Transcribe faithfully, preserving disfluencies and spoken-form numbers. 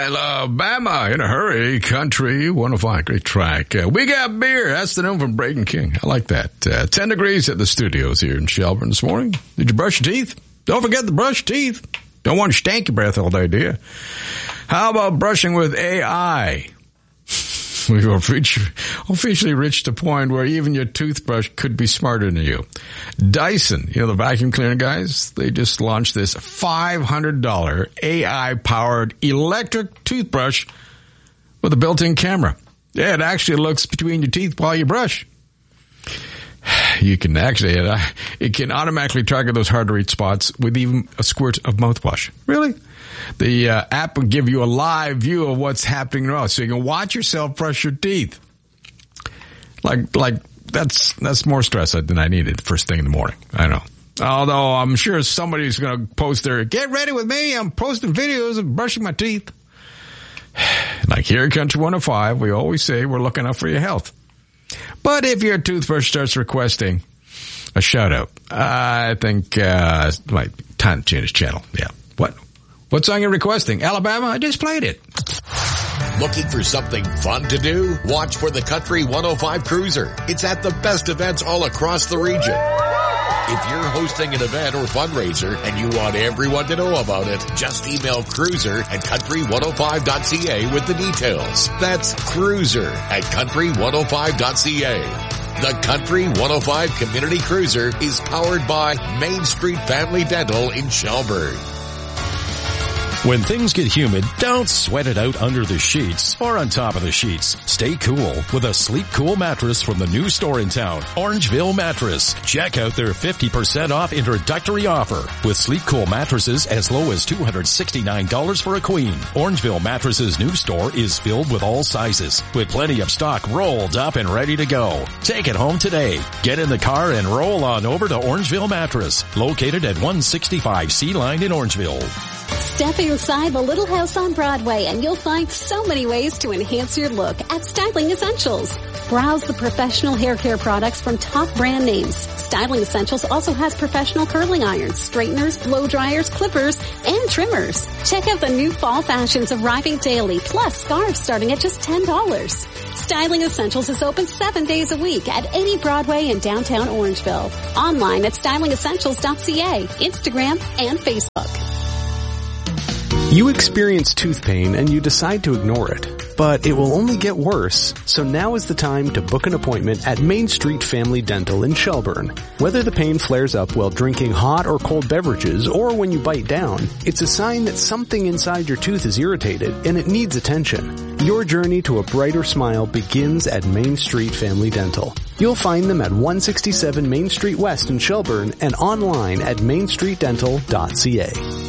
Alabama in a hurry, country one oh five, great track. Uh, we got beer. That's the name from Braden King. I like that. Uh, ten degrees at the studios here in Shelburne this morning. Did you brush your teeth? Don't forget to brush teeth. Don't want to stank your breath all day, do you? How about brushing with A I? We've officially reached a point where even your toothbrush could be smarter than you. Dyson, you know, the vacuum cleaner guys, they just launched this five hundred dollars A I-powered electric toothbrush with a built-in camera. Yeah, it actually looks between your teeth while you brush. You can actually, it can automatically target those hard-to-reach spots with even a squirt of mouthwash. Really? The uh, app will give you a live view of what's happening around, so you can watch yourself brush your teeth. Like, like that's that's more stress than I needed first thing in the morning. I know. Although I'm sure somebody's going to post their, get ready with me, I'm posting videos of brushing my teeth. Like here at Country one oh five, we always say we're looking out for your health. But if your toothbrush starts requesting a shout-out, I think uh, it might be time to change channel. Yeah. What? What song are you requesting? Alabama? I just played it. Looking for something fun to do? Watch for the Country one oh five Cruiser. It's at the best events all across the region. If you're hosting an event or fundraiser and you want everyone to know about it, just email cruiser at country one oh five dot c a with the details. That's cruiser at country one oh five dot c a. The Country one oh five Community Cruiser is powered by Main Street Family Dental in Shelburne. When things get humid, don't sweat it out under the sheets or on top of the sheets. Stay cool with a Sleep Cool mattress from the new store in town, Orangeville Mattress. Check out their fifty percent off introductory offer with Sleep Cool mattresses as low as two hundred sixty-nine dollars for a queen. Orangeville Mattress's new store is filled with all sizes with plenty of stock rolled up and ready to go. Take it home today. Get in the car and roll on over to Orangeville Mattress, located at one sixty-five C Line in Orangeville. Step inside the Little House on Broadway and you'll find so many ways to enhance your look at Styling Essentials. Browse the professional hair care products from top brand names. Styling Essentials also has professional curling irons, straighteners, blow dryers, clippers, and trimmers. Check out the new fall fashions arriving daily, plus scarves starting at just ten dollars. Styling Essentials is open seven days a week at eighty Broadway in downtown Orangeville. Online at styling essentials dot c a, Instagram, and Facebook. You experience tooth pain and you decide to ignore it, but it will only get worse, so now is the time to book an appointment at Main Street Family Dental in Shelburne. Whether the pain flares up while drinking hot or cold beverages or when you bite down, it's a sign that something inside your tooth is irritated and it needs attention. Your journey to a brighter smile begins at Main Street Family Dental. You'll find them at one sixty-seven Main Street West in Shelburne and online at main street dental dot c a.